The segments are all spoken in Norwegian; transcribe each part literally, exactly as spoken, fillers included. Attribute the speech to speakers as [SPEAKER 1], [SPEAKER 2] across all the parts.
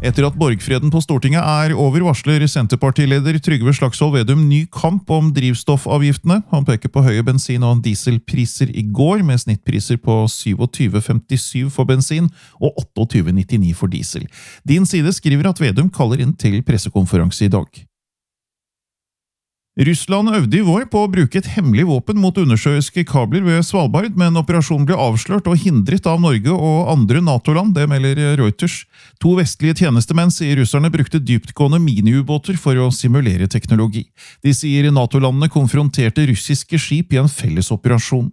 [SPEAKER 1] Etter at borgfreden på Stortinget er over, varsler Senterpartileder Trygve Slagsvold Vedum ny kamp om drivstoffavgiftene. Han peker på høye bensin- og dieselpriser i går, med snittpriser på tjuesju femtisju for bensin og tjueåtte nittini for diesel. Din side skriver at Vedum kaller inn til pressekonferanse i dag. Russland øvde i vår på å bruke et hemmelig våpen mot undersjøiske kabler ved Svalbard, men operasjonen ble avslørt og hindret av Norge og andre NATO-land, det melder Reuters. To vestlige tjenestemenn sier russerne brukte dyptgående miniubåter for å simulere teknologi. De sier NATO-landene konfronterte russiske skip i en felles operasjon.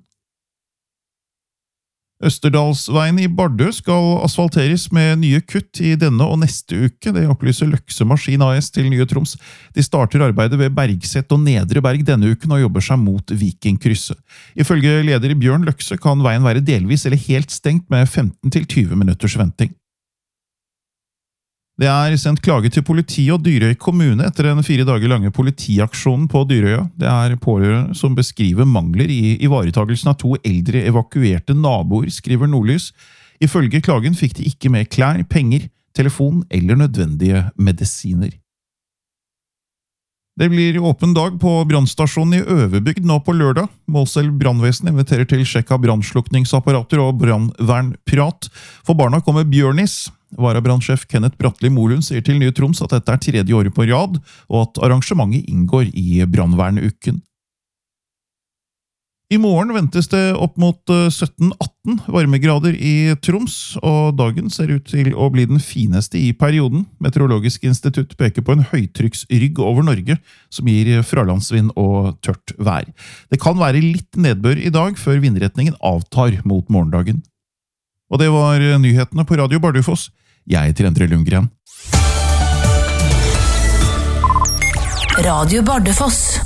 [SPEAKER 1] Østerdalsveien i Bardø skal asfalteres med nye kutt i denne og neste uke, det opplyser Løkse Maskin A S til Nye Troms. De starter arbeidet ved Bergset og Nedre Berg denne uken og jobber seg mot Vikingkrysset. Ifølge leder Bjørn Løkse kan veien være delvis eller helt stengt med femten til tjue minutters venting. Det er sendt klage til politi og Dyrøy kommune etter den fire dager lange politiaksjonen på Dyrøya. Det er pårørende som beskriver mangler i ivaretagelsen av to eldre evakuerte naboer, skriver Nordlys. Ifølge klagen fikk de ikke med klær, penger, telefon eller nødvendige medisiner. Det blir åpen dag på brannstasjonen i Øverbygd nå på lørdag. Målselv brannvesen inviterer til sjekk av brannslukningsapparater og brannvernprat. For barna kommer Bjørnis. Varabrannsjef Kenneth Bratteli Molund sier til Nye Troms at dette er tredje året på rad, og at arrangementet inngår i brannvernuken. I morgen ventes det opp mot sytten atten varmegrader i Troms, og dagen ser ut til å bli den fineste i perioden. Meteorologisk institutt peker på en høytrykksrygg over Norge, som gir fralandsvind og tørt vær. Det kan være litt nedbør i dag, før vindretningen avtar mot morgendagen. Og det var nyhetene på Radio Bardufoss. Jeg heter Endre Lundgren.
[SPEAKER 2] Radio Bardufoss.